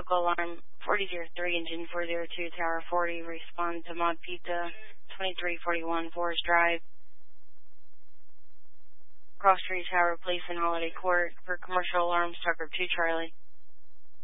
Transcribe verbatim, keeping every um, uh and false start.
Local alarm forty zero three, engine four zero two, Tower forty, respond to Mod Pizza, twenty-three forty-one Forest Drive, Cross Street Tower, Place in Holiday Court, for commercial alarm, Star Group two Charlie.